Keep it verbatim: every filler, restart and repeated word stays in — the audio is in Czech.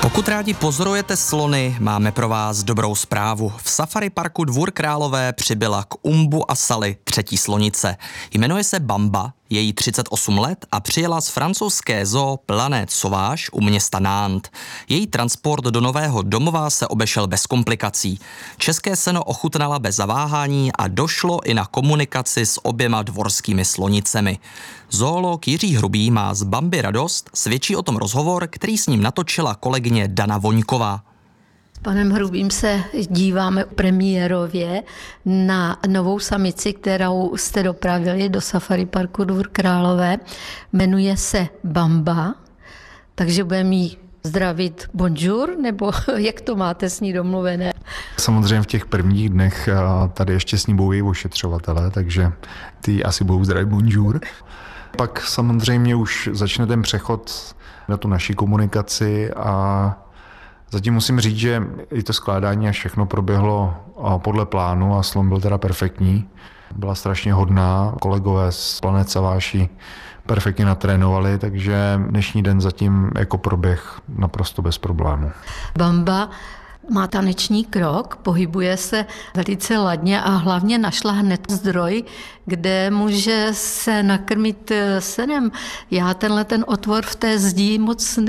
Pokud rádi pozorujete slony, máme pro vás dobrou zprávu. V safari parku Dvůr Králové přibyla k Umbu a Sali třetí slonice. Jmenuje se Bamba, je jí třicet osm let a přijela z francouzské zoo Planète Sauvage u města Nantes. Její transport do nového domova se obešel bez komplikací. České seno ochutnala bez zaváhání a došlo i na komunikaci s oběma dvorskými slonicemi. Zoolog Jiří Hrubý má z Bamby radost, svědčí o tom rozhovor, který s ním natočila kolegyně Dana Voňková. S panem Hrubým se díváme premiérově na novou samici, kterou jste dopravili do safari parku Dvůr Králové. Jmenuje se Bamba, takže budeme jí zdravit bonjour, nebo jak to máte s ní domluvené? Samozřejmě v těch prvních dnech tady ještě s ní budou její ošetřovatelé, takže ty asi budou zdravit bonjour. Pak samozřejmě už začne ten přechod na tu naši komunikaci a zatím musím říct, že i to skládání a všechno proběhlo podle plánu a slon byl teda perfektní. Byla strašně hodná, kolegové z Planète Sauvage perfektně natrénovali, takže dnešní den zatím jako proběh naprosto bez problému. Bamba má taneční krok, pohybuje se velice ladně a hlavně našla hned zdroj, kde může se nakrmit senem. Já tenhle ten otvor v té zdi moc